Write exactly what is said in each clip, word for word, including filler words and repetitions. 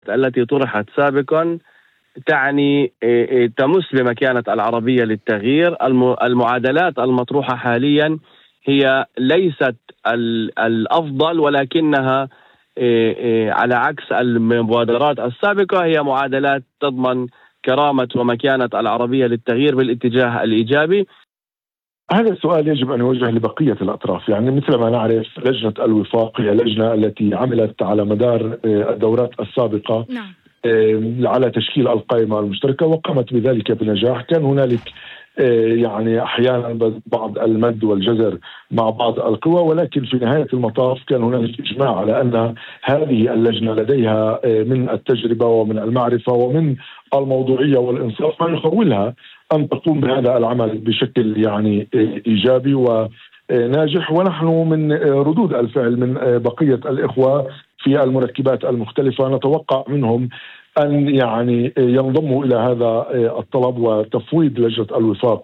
التي طرحت سابقا تعني تمس بمكانة العربية للتغيير. المعادلات المطروحة حاليا هي ليست الأفضل، ولكنها على عكس المبادرات السابقة هي معادلات تضمن كرامة ومكانة العربية للتغيير بالاتجاه الإيجابي. هذا السؤال يجب أن يوجه لبقية الأطراف. يعني مثل ما نعرف لجنة الوفاق هي لجنة التي عملت على مدار الدورات السابقة نعم. على تشكيل القائمة المشتركة وقامت بذلك بنجاح. كان هنالك يعني أحيانا بعض المد والجزر مع بعض القوى، ولكن في نهاية المطاف كان هنالك إجماع على أن هذه اللجنة لديها من التجربة ومن المعرفة ومن الموضوعية والإنصاف ما يخولها أن تقوم بهذا العمل بشكل يعني إيجابي وناجح. ونحن من ردود الفعل من بقية الإخوة في المركبات المختلفة نتوقع منهم أن يعني ينضموا إلى هذا الطلب وتفويض لجنة الوفاق.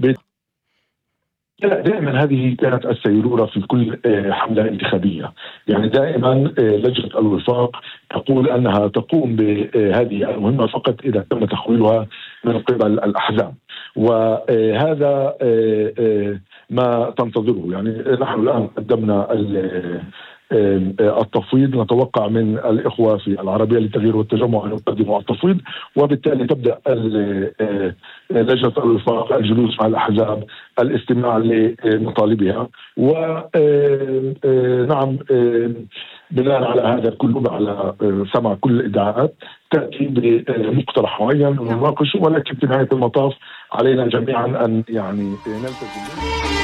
دائما هذه كانت السيرورة في كل حملة انتخابية. يعني دائما لجنة الوفاق تقول أنها تقوم بهذه المهمة فقط إذا تم تخويلها من قبل الأحزاب، وهذا ما تنتظره. يعني نحن الآن قدمنا التفويض، نتوقع من الإخوة في العربية للتغيير والتجمع أن يقدموا التفويض، وبالتالي تبدأ لجنة الوفاق الجلوس مع الأحزاب الاستماع لمطالبها. ونعم بناء على هذا كله على سمع كل الإدعاءات تأتي بمقترح معين ونناقشه، ولكن في نهاية المطاف علينا جميعا أن يعني نلتزم.